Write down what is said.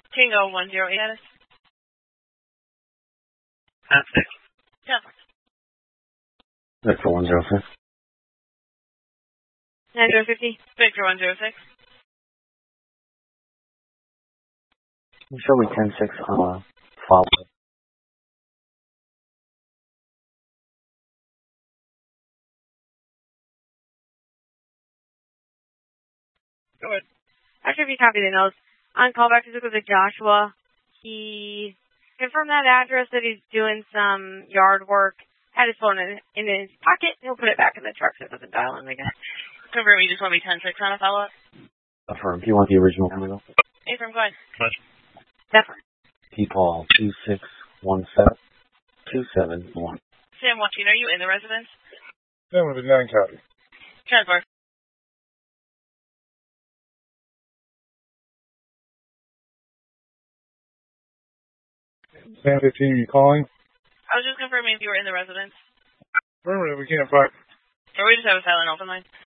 Tango 108 status. That's 6. Victor 106. 9050. Victor 106. Show me 10-6 on follow. Go ahead. After if you copy the notes, on callback to with Joshua, he confirmed that address that he's doing some yard work, had his phone in his pocket, he'll put it back in the truck so it doesn't dial in again. Confirm you just want me 10-6 on a follow-up? Affirm. Do you want the original number? Affirm, go ahead. Definitely. T-Paul 2617271. Sam watching, are you in the residence? Sam with a 9 copy. Transport. Sam 15, you calling? I was just confirming if you were in the residence. Affirmative, we can't find. Or we just have a silent open line.